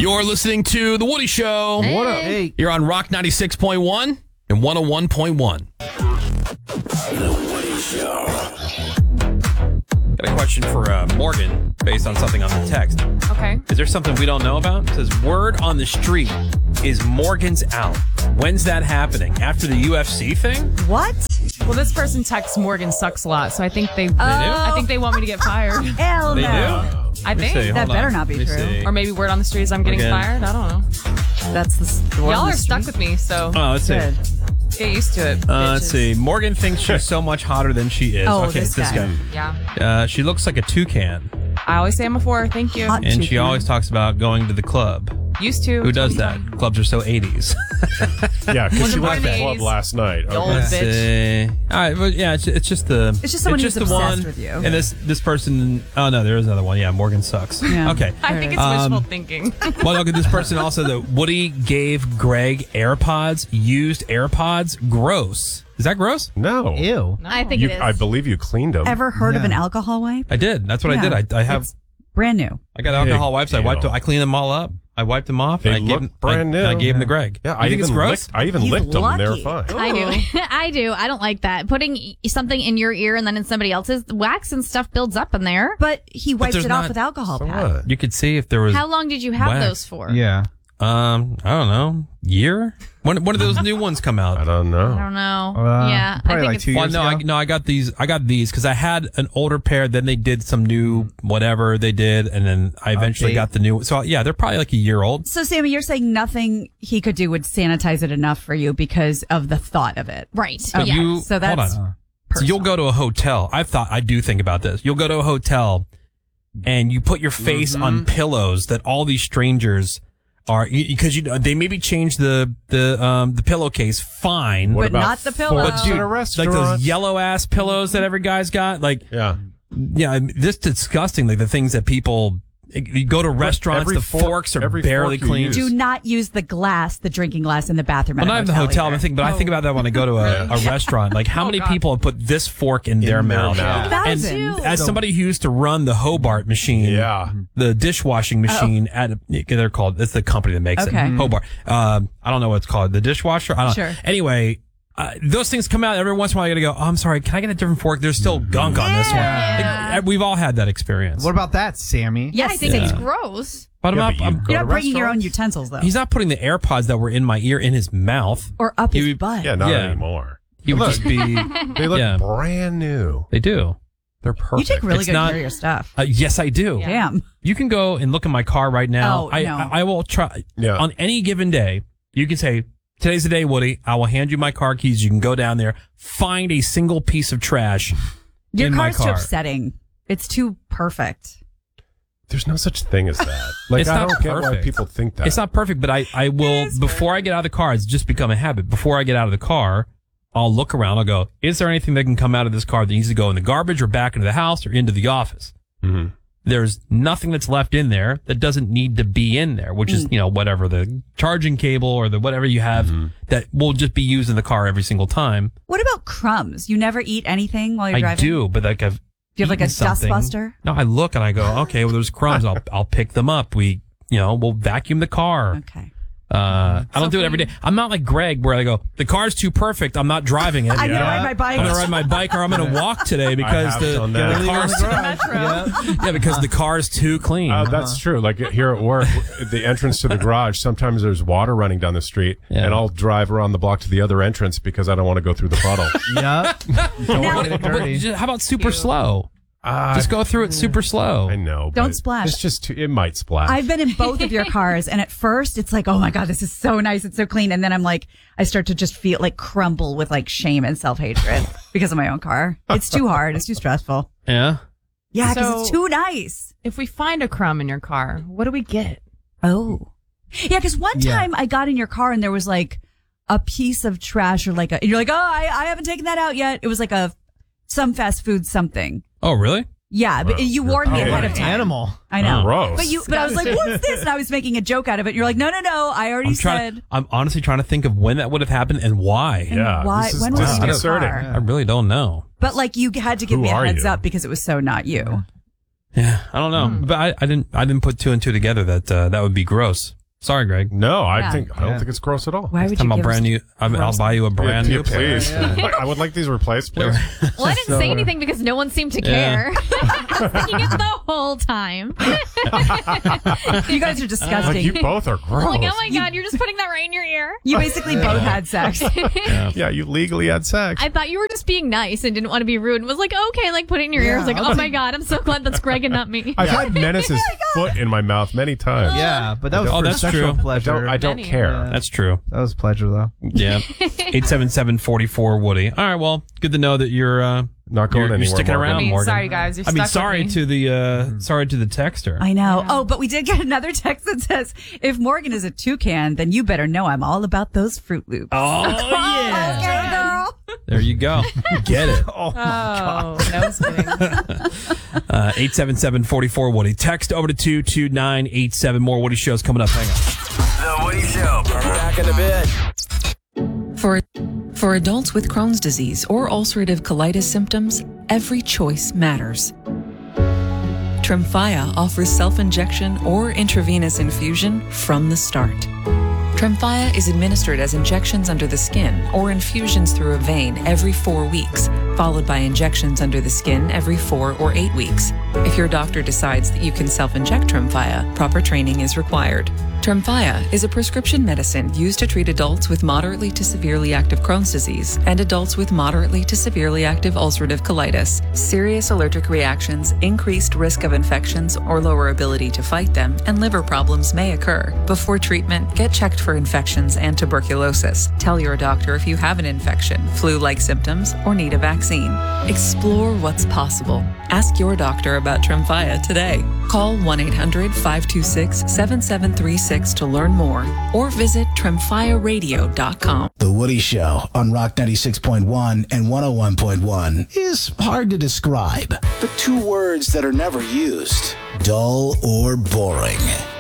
You're listening to The Woody Show. Hey. What up? Hey. You're on Rock 96.1 and 101.1. The Woody Show. Got a question for Morgan based on something on the text. Okay. Is there something we don't know about? It says, word on the street is Morgan's out. When's that happening? After the UFC thing? What? Well, this person texts Morgan sucks a lot, so I think they do? I think they want me to get fired. Hell They no. do? I think. Hold That on. better not be Let me true. see. Or maybe word on the street is I'm getting Again. fired. I don't know. That's the one Y'all on are the stuck street. with me, so Oh, let's see. Good. get used to it. Let's bitches. see. Morgan thinks she's so much hotter than she is. Oh, okay, this it's this guy. guy. Yeah. She looks like a toucan, I always say I'm a 4. Thank you. Hot. and she Toucan. always talks about going to the club. Used to. Who does that? Clubs are so 80s. Yeah, because she Wasn't went to the born in the club 80s. last night. The old Okay. bitch. All right, but yeah, it's just the. It's just someone who's the obsessed one. with you. And this person. Oh no, there is another one. Yeah, Morgan sucks. Yeah. Okay. I think it's wishful thinking. Well, look at this person also. That Woody gave Greg AirPods, used AirPods. Gross. Is that gross? No. Ew. I think You, it is. I believe you cleaned them. Ever heard of Yeah. an alcohol wipe? I did. That's what I Yeah. did. I have. It's brand new. I got alcohol Big wipes. I wiped. deal. I cleaned them all up. I wiped them off. They and I gave look them, brand new. I gave them to Greg. Yeah, You I think it's even gross? licked. I even He's licked them, and they were lucky. fine. I do. I do. I don't like that. Putting something in your ear and then in somebody else's, the wax and stuff builds up in there. But he wipes there's it off not- with alcohol So pad. what? You could see if there was. How long did you have wax. those for? Yeah. I don't know. Year? When do those new ones come out? I don't know. I don't know. yeah. I probably think like it's 2 Well, years no, ago. I got these because I had an older pair. Then they did some new whatever they did, and then I eventually Update. got the new. So yeah, they're probably like a year old. So, Sammy, you're saying nothing he could do would sanitize it enough for you because of the thought of it. right. So yeah. you So that's hold on. So you'll go to a hotel. I do think about this. You'll go to a hotel, and you put your face on pillows that all these strangers are because they maybe change the pillowcase. Fine, What But about not the pillow. forks dude, at a like restaurant? those yellow ass pillows that every guy's got. Like, Yeah. yeah, this disgusting. Like the things that people you go to restaurants, every the fork- forks are every barely fork you clean. use. do not use the drinking glass in the bathroom. Well, at not a in the hotel. either. But I think about that when I go to a restaurant. Like, how many God. people have put this fork in their mouth? mouth. And Thousands. as somebody who used to run the Hobart machine, Yeah. the dishwashing machine they're called. It's the company that makes Okay. it. Hobart. I don't know what it's called. The dishwasher. I don't. Sure. Anyway. Those things come out every once in a while. You gotta go. Oh, I'm sorry. Can I get a different fork? There's still gunk on this one. Like, we've all had that experience. What about that, Sammy? Yes, I think Sammy. it's gross. But Yeah, I'm but not. you I'm- go You're to not bringing your own restaurants? utensils, though. he's not putting the AirPods that were in my ear in his mouth. Or up his He- butt. Yeah, not Yeah. anymore. He would Look. just be. They look Yeah. brand new. They do. They're perfect. You take really It's good not- care of your stuff. Yes, I do. Yeah. Damn. You can go and look in my car right now. Oh, no. I will try. Yeah. On any given day, you can say, today's the day, Woody. I will hand you my car keys. You can go down there, find a single piece of trash Your in my car's too car. upsetting. It's too perfect. There's no such thing as that. Like, It's I not don't get why perfect. people think that. It's not perfect, but I will, before I get out of the car, it's just become a habit. Before I get out of the car, I'll look around. I'll go, is there anything that can come out of this car that needs to go in the garbage or back into the house or into the office? Mm-hmm. There's nothing that's left in there that doesn't need to be in there, which is, whatever the charging cable or the whatever you have that will just be used in the car every single time. What about crumbs? You never eat anything while you're I driving? do, but like I've. Do you have like a eaten something. dustbuster? No, I look and I go, okay, well, there's crumbs. I'll pick them up. We'll vacuum the car. Okay. I don't do it every day. I'm not like Greg where I go, the car's too perfect. I'm not driving it. I'm going to ride my bike. I'm going to ride my bike or I'm going to walk today because have the done that. car's because the car's too clean. That's true. Like here at work, at the entrance to the garage, sometimes there's water running down the street, Yeah. and I'll drive around the block to the other entrance because I don't want to go through the puddle. Yep. Don't Now- get it But dirty. how about super slow? Just go through it super slow. I know. Don't but splash. It's just it might splash. I've been in both of your cars, and at first it's like, oh my God, this is so nice. It's so clean. And then I'm like, I start to just feel like crumble with like shame and self-hatred because of my own car. It's too hard. It's too stressful. Yeah. Yeah, because So- it's too nice. If we find a crumb in your car, what do we get? Oh. Yeah, because one time I got in your car and there was like a piece of trash or like and you're like, oh, I haven't taken that out yet. It was like some fast food something. Oh, really? Yeah, but you warned me ahead of time. Animal. I know. Gross. But I was like, what's this? And I was making a joke out of it. You're like, no, I already said. I'm honestly trying to think of when that would have happened and why. And Yeah, why? this is When was it in your disconcerting. car? I really don't know. But like, you had to give Who me a are heads you? up because it was so not you. Yeah, I don't know, but I didn't put two and two together that that would be gross. Sorry, Greg. No, I don't think it's gross at all. Why would Time you give I'll buy you a brand new pair. please. I would like these replaced, please. Well, I didn't say anything because no one seemed to care. I was thinking it the whole time. You guys are disgusting. You both are gross. Like, oh my God, you're just putting that right in your ear. You basically both had sex. Yeah, you legally had sex. I thought you were just being nice and didn't want to be rude and was like, okay, like put it in your ear. I was like, oh my God, I'm so glad that's Greg and not me. I've had Menace's foot in my mouth many times. Yeah, but that was for that's sexual true. pleasure. I don't Many. care. That's true. That was pleasure, though. Yeah. 877-44 Woody. All right. Well, good to know that you're Not going you're anywhere. sticking Morgan. around, Morgan. sorry guys. You're stuck sorry with to the texter. I know. Oh, but we did get another text that says, if Morgan is a toucan, then you better know I'm all about those Fruit Loops. Oh yeah. Okay, girl. There you go. Get it. Oh, no, just kidding. 877-44 Woody. Text over to 22987. More Woody shows coming up. Hang on. The Woody Show. Back in a bit. For adults with Crohn's disease or ulcerative colitis symptoms, every choice matters. Tremfya offers self-injection or intravenous infusion from the start. Tremfya is administered as injections under the skin or infusions through a vein every 4 weeks, followed by injections under the skin every 4 or 8 weeks. If your doctor decides that you can self-inject Tremfya, proper training is required. Tremfya is a prescription medicine used to treat adults with moderately to severely active Crohn's disease and adults with moderately to severely active ulcerative colitis. Serious allergic reactions, increased risk of infections or lower ability to fight them, and liver problems may occur. Before treatment, get checked for infections and tuberculosis. Tell your doctor if you have an infection, flu-like symptoms, or need a vaccine. Explore what's possible. Ask your doctor about Tremfya today. Call 1-800-526-7736 to learn more or visit tremfyaradio.com. The Woody Show on Rock 96.1 and 101.1 is hard to describe, but two words that are never used: dull or boring.